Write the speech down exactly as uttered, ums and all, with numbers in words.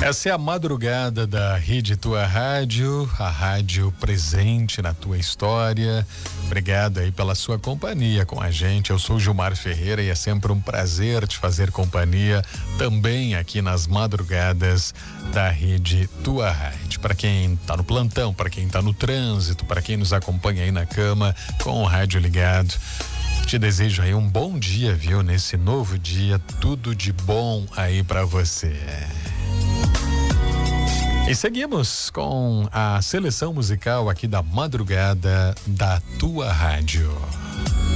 Essa é a madrugada da Rede Tua Rádio, a rádio presente na tua história. Obrigado aí pela sua companhia com a gente. Eu sou Gilmar Ferreira e é sempre um prazer te fazer companhia também aqui nas madrugadas da Rede Tua Rádio. Para quem tá no plantão, para quem tá no trânsito, para quem nos acompanha aí na cama com o rádio ligado, te desejo aí um bom dia, viu? Nesse novo dia, tudo de bom aí para você. E seguimos com a seleção musical aqui da madrugada da Tua Rádio.